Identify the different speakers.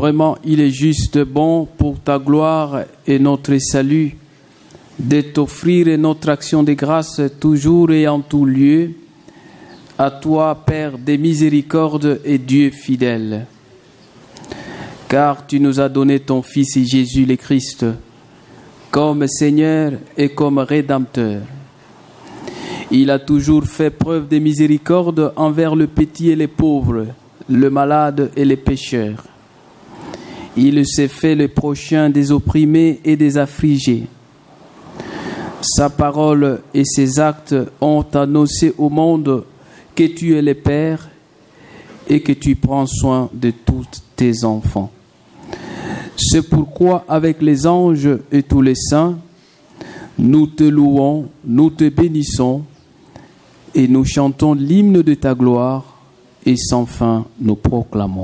Speaker 1: Vraiment, il est juste bon pour ta gloire et notre salut de t'offrir notre action de grâce toujours et en tout lieu. À toi, Père des miséricordes et Dieu fidèle. Car tu nous as donné ton Fils Jésus le Christ comme Seigneur et comme Rédempteur. Il a toujours fait preuve de miséricorde envers le petit et les pauvres, le malade et les pécheurs. Il s'est fait le prochain des opprimés et des affligés. Sa parole et ses actes ont annoncé au monde que tu es le Père et que tu prends soin de tous tes enfants. C'est pourquoi, avec les anges et tous les saints, nous te louons, nous te bénissons et nous chantons l'hymne de ta gloire et sans fin nous proclamons.